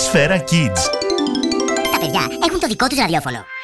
Σφαίρα Kids. Τα παιδιά έχουν το δικό τους ραδιόφωνο.